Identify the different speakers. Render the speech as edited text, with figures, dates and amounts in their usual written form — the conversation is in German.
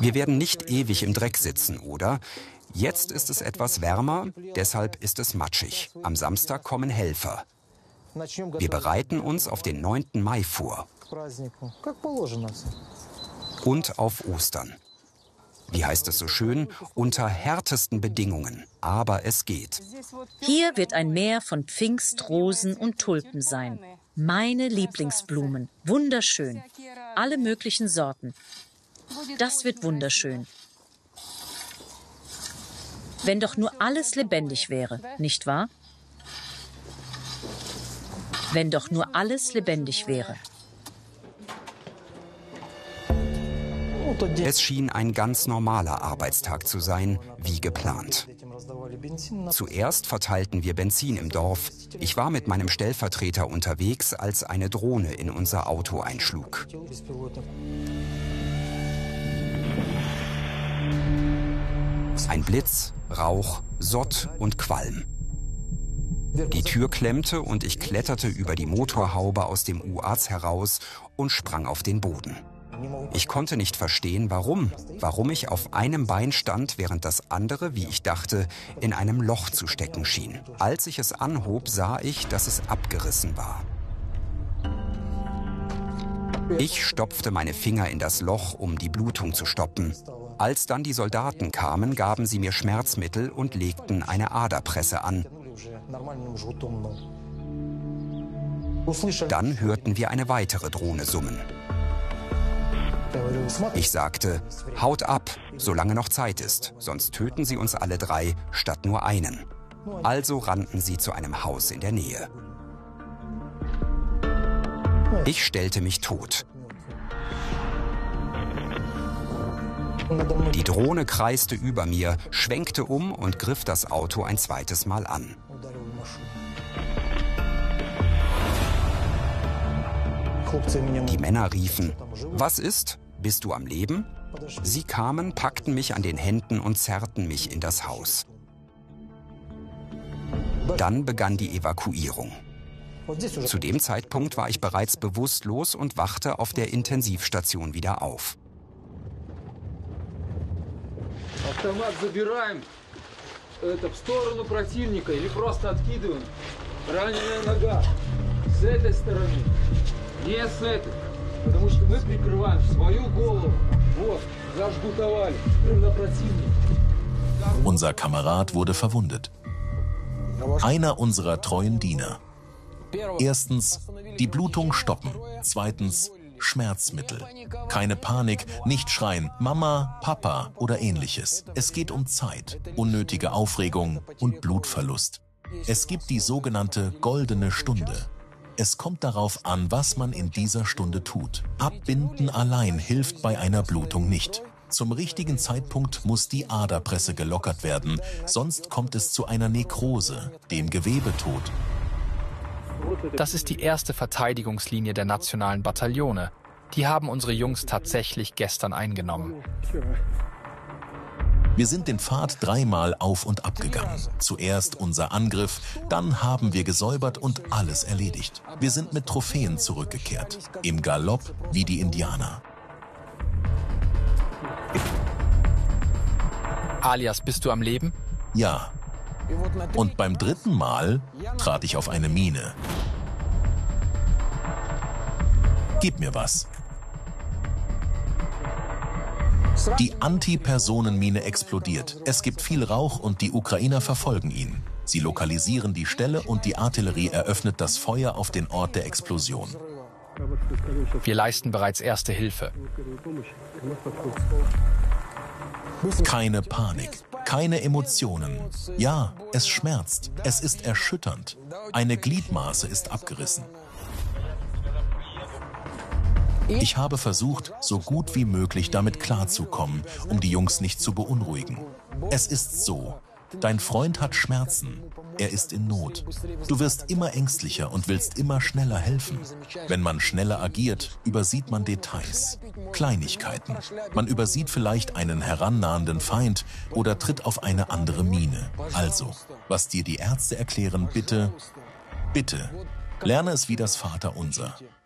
Speaker 1: Wir werden nicht ewig im Dreck sitzen, oder? Jetzt ist es etwas wärmer, deshalb ist es matschig. Am Samstag kommen Helfer. Wir bereiten uns auf den 9. Mai vor. Und auf Ostern. Wie heißt es so schön? Unter härtesten Bedingungen. Aber es geht.
Speaker 2: Hier wird ein Meer von Pfingstrosen und Tulpen sein. Meine Lieblingsblumen. Wunderschön. Alle möglichen Sorten. Das wird wunderschön. Wenn doch nur alles lebendig wäre, nicht wahr? Wenn doch nur alles lebendig wäre.
Speaker 1: Es schien ein ganz normaler Arbeitstag zu sein, wie geplant. Zuerst verteilten wir Benzin im Dorf. Ich war mit meinem Stellvertreter unterwegs, als eine Drohne in unser Auto einschlug. Ein Blitz, Rauch, Sott und Qualm. Die Tür klemmte und ich kletterte über die Motorhaube aus dem UAZ heraus und sprang auf den Boden. Ich konnte nicht verstehen, warum ich auf einem Bein stand, während das andere, wie ich dachte, in einem Loch zu stecken schien. Als ich es anhob, sah ich, dass es abgerissen war. Ich stopfte meine Finger in das Loch, um die Blutung zu stoppen. Als dann die Soldaten kamen, gaben sie mir Schmerzmittel und legten eine Aderpresse an. Dann hörten wir eine weitere Drohne summen. Ich sagte, haut ab, solange noch Zeit ist, sonst töten sie uns alle 3 statt nur einen. Also rannten sie zu einem Haus in der Nähe. Ich stellte mich tot. Die Drohne kreiste über mir, schwenkte um und griff das Auto ein zweites Mal an. Die Männer riefen, was ist? Bist du am Leben? Sie kamen, packten mich an den Händen und zerrten mich in das Haus. Dann begann die Evakuierung. Zu dem Zeitpunkt war ich bereits bewusstlos und wachte auf der Intensivstation wieder auf.
Speaker 3: Автомат забираем, это в сторону противника или просто откидываем. Раненая нога с этой стороны, не с этой, потому что мы прикрываем свою голову. Вот, зажгутовали, на противника.
Speaker 4: Unser Kamerad wurde verwundet. Einer unserer treuen Diener. Erstens, die Blutung stoppen. Zweitens, Schmerzmittel. Keine Panik, nicht schreien, Mama, Papa oder ähnliches. Es geht um Zeit, unnötige Aufregung und Blutverlust. Es gibt die sogenannte goldene Stunde. Es kommt darauf an, was man in dieser Stunde tut. Abbinden allein hilft bei einer Blutung nicht. Zum richtigen Zeitpunkt muss die Aderpresse gelockert werden, sonst kommt es zu einer Nekrose, dem Gewebetod.
Speaker 5: Das ist die erste Verteidigungslinie der nationalen Bataillone. Die haben unsere Jungs tatsächlich gestern eingenommen.
Speaker 4: Wir sind den Pfad 3-mal auf und ab gegangen. Zuerst unser Angriff, dann haben wir gesäubert und alles erledigt. Wir sind mit Trophäen zurückgekehrt. Im Galopp wie die Indianer.
Speaker 5: Alias, bist du am Leben?
Speaker 4: Ja. Und beim 3. Mal trat ich auf eine Mine. Gib mir was. Die Anti-Personenmine explodiert. Es gibt viel Rauch und die Ukrainer verfolgen ihn. Sie lokalisieren die Stelle und die Artillerie eröffnet das Feuer auf den Ort der Explosion.
Speaker 5: Wir leisten bereits erste Hilfe.
Speaker 4: Keine Panik, keine Emotionen. Ja, es schmerzt. Es ist erschütternd. Eine Gliedmaße ist abgerissen. Ich habe versucht, so gut wie möglich damit klarzukommen, um die Jungs nicht zu beunruhigen. Es ist so, dein Freund hat Schmerzen, er ist in Not. Du wirst immer ängstlicher und willst immer schneller helfen. Wenn man schneller agiert, übersieht man Details, Kleinigkeiten. Man übersieht vielleicht einen herannahenden Feind oder tritt auf eine andere Mine. Also, was dir die Ärzte erklären, bitte, lerne es wie das Vaterunser.